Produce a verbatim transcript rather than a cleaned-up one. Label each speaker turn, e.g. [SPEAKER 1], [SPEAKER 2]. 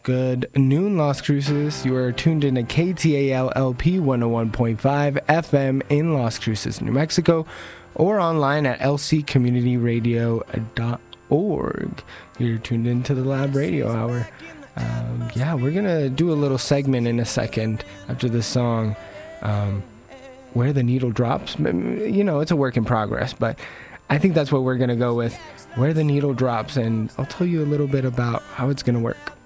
[SPEAKER 1] Good noon, Las Cruces. You are tuned in to K T A L L P one oh one point five F M in Las Cruces, New Mexico, or online at l c community radio dot org. You're tuned into the Lab Radio Hour. Um, yeah, we're going to do a little segment in a second after this song, um, Where the Needle Drops. You know, it's a work in progress, but I think that's what we're going to go with, Where the Needle Drops, and I'll tell you a little bit about how it's going to work.